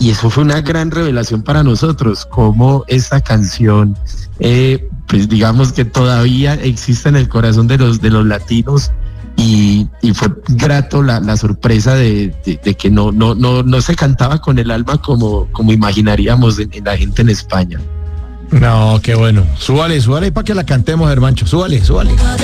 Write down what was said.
y eso fue una gran revelación para nosotros, cómo esta canción, pues digamos que todavía existe en el corazón de los latinos, y fue grato la sorpresa de que no se cantaba con el alma como imaginaríamos en la gente en España. No, qué bueno. Súbale para que la cantemos, hermancho. Súbale.